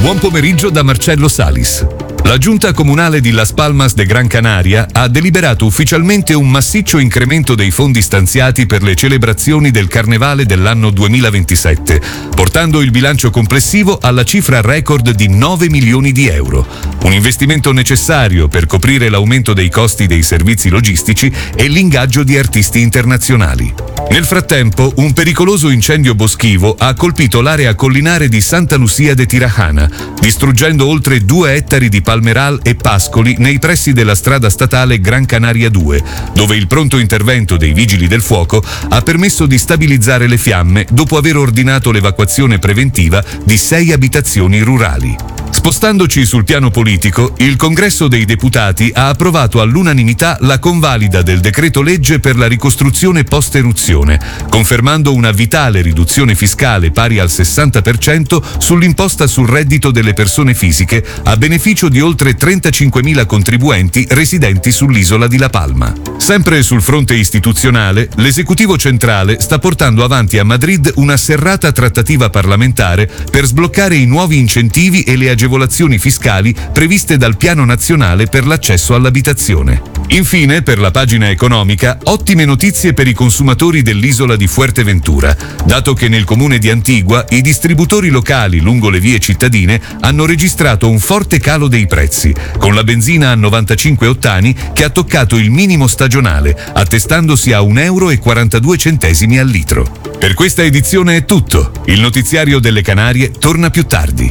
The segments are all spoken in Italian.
Buon pomeriggio da Marcello Salis. La Giunta Comunale di Las Palmas de Gran Canaria ha deliberato ufficialmente un massiccio incremento dei fondi stanziati per le celebrazioni del Carnevale dell'anno 2027, portando il bilancio complessivo alla cifra record di 9 milioni di euro. Un investimento necessario per coprire l'aumento dei costi dei servizi logistici e l'ingaggio di artisti internazionali. Nel frattempo, un pericoloso incendio boschivo ha colpito l'area collinare di Santa Lucia de Tirajana, distruggendo oltre 2 ettari di palmeral e pascoli nei pressi della strada statale Gran Canaria 2, dove il pronto intervento dei vigili del fuoco ha permesso di stabilizzare le fiamme dopo aver ordinato l'evacuazione preventiva di 6 abitazioni rurali. Spostandoci sul piano politico, il Congresso dei Deputati ha approvato all'unanimità la convalida del decreto legge per la ricostruzione post-eruzione, confermando una vitale riduzione fiscale pari al 60% sull'imposta sul reddito delle persone fisiche a beneficio di oltre 35.000 contribuenti residenti sull'isola di La Palma. Sempre sul fronte istituzionale, l'esecutivo centrale sta portando avanti a Madrid una serrata trattativa parlamentare per sbloccare i nuovi incentivi e le agevolazioni fiscali previste dal Piano Nazionale per l'accesso all'abitazione. Infine, per la pagina economica, ottime notizie per i consumatori dell'isola di Fuerteventura, dato che nel comune di Antigua i distributori locali lungo le vie cittadine hanno registrato un forte calo dei prezzi, con la benzina a 95 ottani che ha toccato il minimo stagionale, attestandosi a €1,42 al litro. Per questa edizione è tutto. Il notiziario delle Canarie torna più tardi.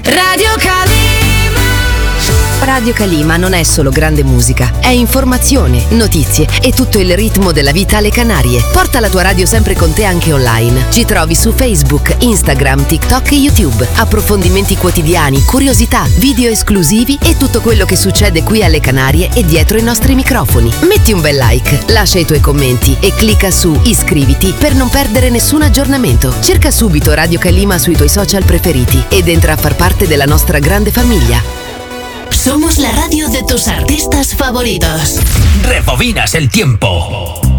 Radio Calima non è solo grande musica, è informazione, notizie e tutto il ritmo della vita alle Canarie. Porta la tua radio sempre con te anche online. Ci trovi su Facebook, Instagram, TikTok e YouTube. Approfondimenti quotidiani, curiosità, video esclusivi e tutto quello che succede qui alle Canarie e dietro i nostri microfoni. Metti un bel like, lascia i tuoi commenti e clicca su iscriviti per non perdere nessun aggiornamento. Cerca subito Radio Calima sui tuoi social preferiti ed entra a far parte della nostra grande famiglia. Somos la radio de tus artistas favoritos. Rebobinas el tiempo.